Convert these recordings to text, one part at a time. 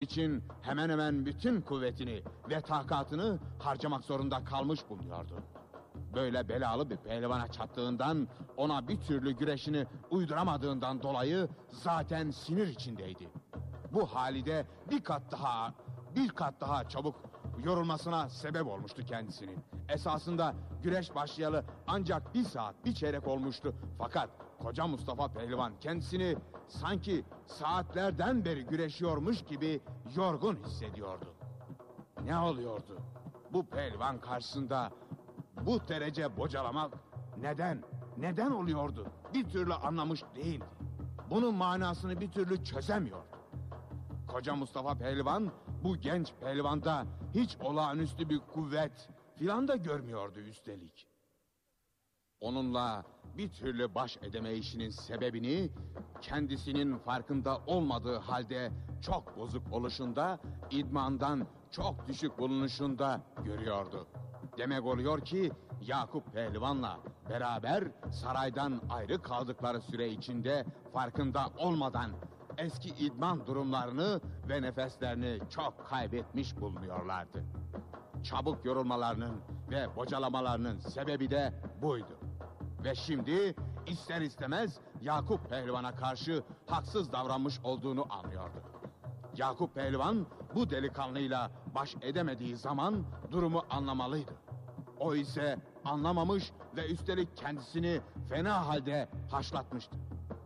için hemen hemen bütün kuvvetini ve takatını harcamak zorunda kalmış bulunuyordu. Böyle belalı bir pehlivana çattığından, ona bir türlü güreşini uyduramadığından dolayı zaten sinir içindeydi. Bu halde bir kat daha çabuk yorulmasına sebep olmuştu kendisinin. Esasında güreş başlayalı ancak 1 saat 1 çeyrek olmuştu. Fakat koca Mustafa Pehlivan kendisini sanki saatlerden beri güreşiyormuş gibi yorgun hissediyordu. Ne oluyordu? Bu pehlivan karşısında bu derece bocalamak neden oluyordu? Bir türlü anlamış değildi. Bunun manasını bir türlü çözemiyordu. Koca Mustafa Pehlivan bu genç pehlivanda hiç olağanüstü bir kuvvet filan da görmüyordu üstelik. Onunla bir türlü baş edemeyişinin sebebini kendisinin farkında olmadığı halde çok bozuk oluşunda, idmandan çok düşük bulunuşunda görüyordu. Demek oluyor ki Yakup Pehlivan'la beraber saraydan ayrı kaldıkları süre içinde farkında olmadan eski idman durumlarını ve nefeslerini çok kaybetmiş bulunuyorlardı. Çabuk yorulmalarının ve bocalamalarının sebebi de buydu. Ve şimdi ister istemez Yakup Pehlivan'a karşı haksız davranmış olduğunu anlıyordu. Yakup Pehlivan bu delikanlıyla baş edemediği zaman durumu anlamalıydı. O ise anlamamış ve üstelik kendisini fena halde haşlatmıştı.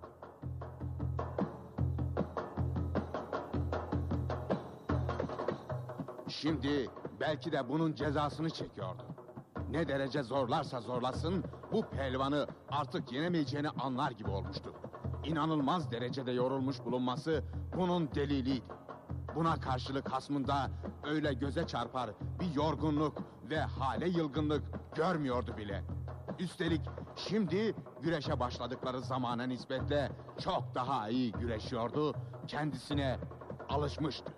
Şimdi belki de bunun cezasını çekiyordu. Ne derece zorlarsa zorlasın bu pehlivanı artık yenemeyeceğini anlar gibi olmuştu. İnanılmaz derecede yorulmuş bulunması bunun deliliydi. Buna karşılık hasmında öyle göze çarpar bir yorgunluk ve hale yılgınlık görmüyordu bile. Üstelik şimdi güreşe başladıkları zamana nispetle çok daha iyi güreşiyordu, kendisine alışmıştı.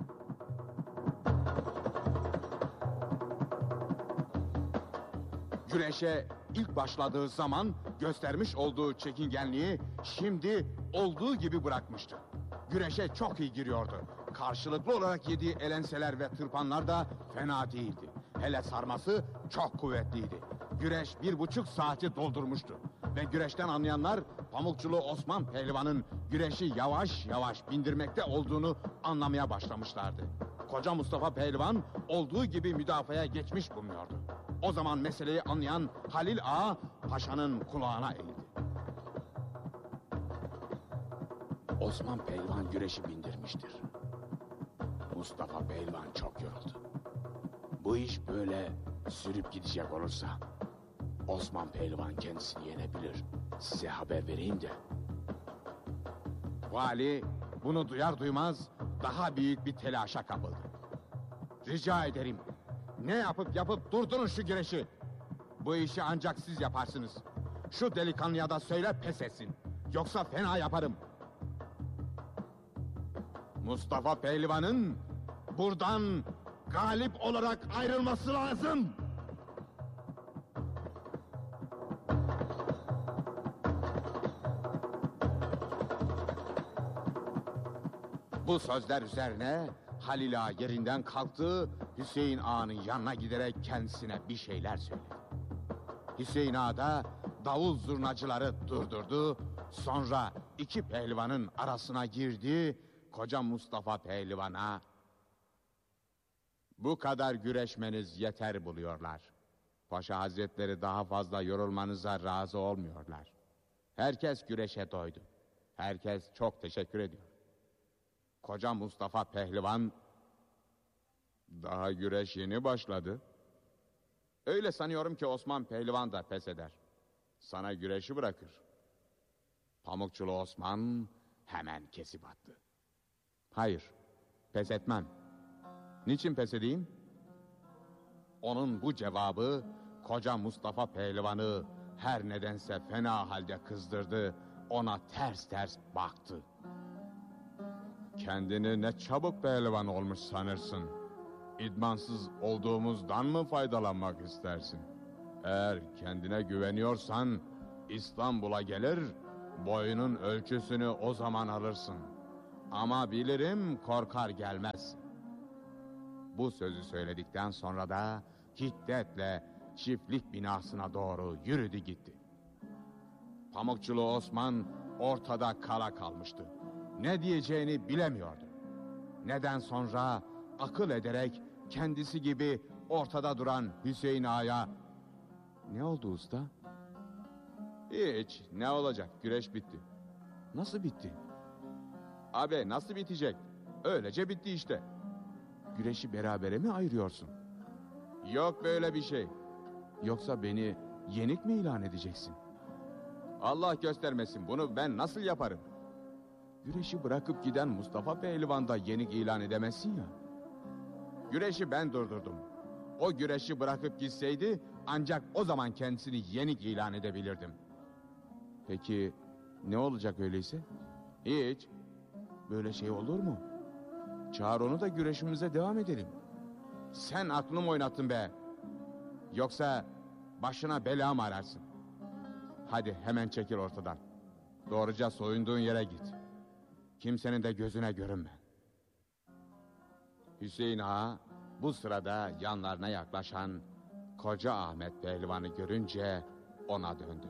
Güreşe ilk başladığı zaman göstermiş olduğu çekingenliği şimdi olduğu gibi bırakmıştı. Güreşe çok iyi giriyordu. Karşılıklı olarak yediği elenseler ve tırpanlar da fena değildi. Hele sarması çok kuvvetliydi. Güreş 1,5 saati doldurmuştu. Ve güreşten anlayanlar Pamukçulu Osman Pehlivan'ın güreşi yavaş yavaş bindirmekte olduğunu anlamaya başlamışlardı. Koca Mustafa Pehlivan olduğu gibi müdafaya geçmiş bulunuyordu. O zaman meseleyi anlayan Halil Ağa paşanın kulağına eğildi. Osman Pehlivan güreşi bindirmiştir. Mustafa Pehlivan çok yoruldu. Bu iş böyle sürüp gidecek olursa Osman Pehlivan kendisini yenebilir. Size haber vereyim de. Vali bunu duyar duymaz daha büyük bir telaşa kapıldı. Rica ederim, ne yapıp durdurun şu güreşi. Bu işi ancak siz yaparsınız. Şu delikanlıya da söyle pes etsin. Yoksa fena yaparım. Mustafa Pehlivan'ın buradan galip olarak ayrılması lazım. Bu sözler üzerine Halil Ağa yerinden kalktı, Hüseyin Ağa'nın yanına giderek kendisine bir şeyler söyledi. Hüseyin Ağa da davul zurnacıları durdurdu, sonra iki pehlivanın arasına girdi, koca Mustafa Pehlivan'a "Bu kadar güreşmeniz yeter" buluyorlar. Paşa Hazretleri daha fazla yorulmanıza razı olmuyorlar. Herkes güreşe doydu. Herkes çok teşekkür ediyor. Koca Mustafa Pehlivan, "Daha güreş yeni başladı. Öyle sanıyorum ki Osman Pehlivan da pes eder. Sana güreşi bırakır." Pamukçulu Osman hemen kesip attı. "Hayır, pes etmem." "Niçin pes edeyim?" Onun bu cevabı koca Mustafa Pehlivan'ı her nedense fena halde kızdırdı. Ona ters ters baktı. "Kendini ne çabuk pehlivan olmuş sanırsın. İdmansız olduğumuzdan mı faydalanmak istersin? Eğer kendine güveniyorsan İstanbul'a gelir, boyunun ölçüsünü o zaman alırsın. Ama bilirim korkar gelmez. Bu sözü söyledikten sonra da hiddetle çiftlik binasına doğru yürüdü gitti. Pamukçulu Osman ortada kala kalmıştı. Ne diyeceğini bilemiyordu. Neden sonra akıl ederek kendisi gibi ortada duran Hüseyin Ağa'ya "Ne oldu usta?" "Hiç, ne olacak, güreş bitti." "Nasıl bitti?" "Abi nasıl bitecek? Öylece bitti işte." "Güreşi berabere mi ayırıyorsun?" "Yok böyle bir şey." "Yoksa beni yenik mi ilan edeceksin?" "Allah göstermesin, bunu ben nasıl yaparım?" "Güreşi bırakıp giden Mustafa Pehlivan da yenik ilan edemezsin ya." "Güreşi ben durdurdum. O güreşi bırakıp gitseydi ancak o zaman kendisini yenik ilan edebilirdim." "Peki ne olacak öyleyse?" "Hiç." "Böyle şey olur mu? Çağır onu da güreşimize devam edelim." "Sen aklımı oynattın be. Yoksa başına bela mı ararsın? Hadi hemen çekil ortadan. Doğruca soyunduğun yere git. Kimsenin de gözüne görünme." Hüseyin Ağa bu sırada yanlarına yaklaşan Koca Ahmet Pehlivan'ı görünce ona döndü.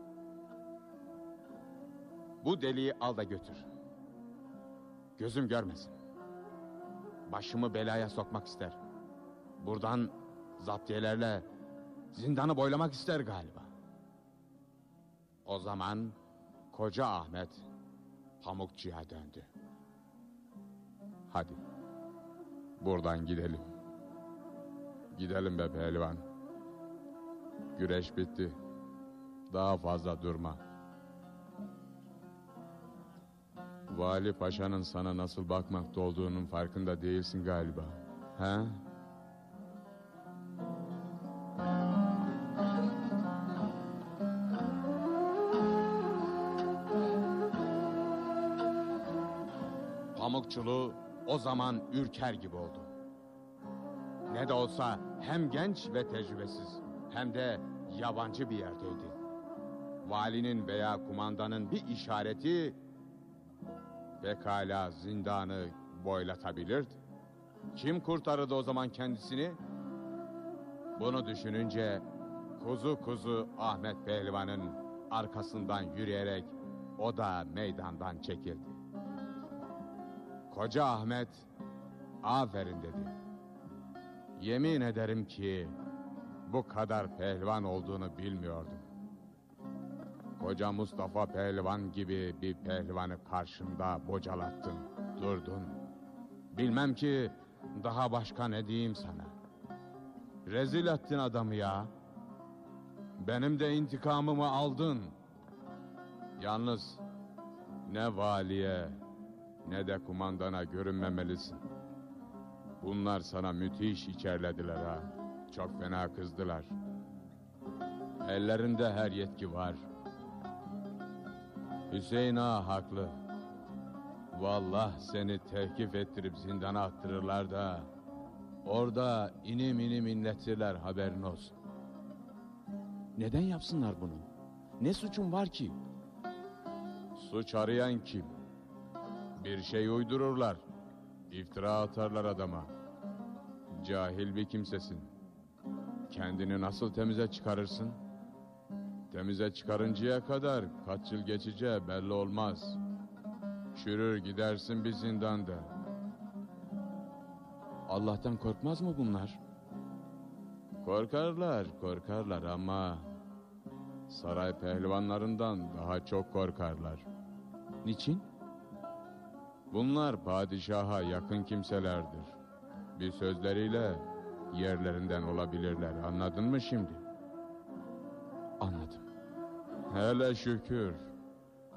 "Bu deliği al da götür. Gözüm görmesin. Başımı belaya sokmak ister. Buradan zaptiyelerle zindanı boylamak ister galiba." O zaman Koca Ahmet Pamukçu'ya döndü. "Hadi buradan gidelim. Gidelim be pehlivan. Güreş bitti. Daha fazla durma. Vali Paşa'nın sana nasıl bakmakta olduğunun farkında değilsin galiba. He?" Pamukçulu o zaman ürker gibi oldu. Ne de olsa hem genç ve tecrübesiz hem de yabancı bir yerdeydi. Valinin veya kumandanın bir işareti pekala zindanı boylatabilirdi. Kim kurtarırdı o zaman kendisini? Bunu düşününce kuzu kuzu Ahmet Pehlivan'ın arkasından yürüyerek o da meydandan çekildi. Koca Ahmet "Aferin" dedi. "Yemin ederim ki bu kadar pehlivan olduğunu bilmiyordum. Koca Mustafa Pehlivan gibi bir pehlivanı karşında bocalattın, durdun. Bilmem ki daha başka ne diyeyim sana. Rezil ettin adamı ya. Benim de intikamımı aldın. Yalnız ne valiye ne de kumandana görünmemelisin. Bunlar sana müthiş içerlediler ha. Çok fena kızdılar. Ellerinde her yetki var. Hüseyin Ağa haklı. Vallahi seni tevkif ettirip zindana attırırlar da orada inim inim inletirler, haberin olsun." "Neden yapsınlar bunu? Ne suçum var ki?" "Suç arayan kim? Bir şey uydururlar. İftira atarlar adama. Cahil bir kimsesin. Kendini nasıl temize çıkarırsın? Temize çıkarıncaya kadar kaç yıl geçeceği belli olmaz. Çürür gidersin bir zindanda." "Allah'tan korkmaz mı bunlar?" Korkarlar ama saray pehlivanlarından daha çok korkarlar." "Niçin?" "Bunlar padişaha yakın kimselerdir. Bir sözleriyle yerlerinden olabilirler. Anladın mı şimdi?" "Anladım." "Hele şükür.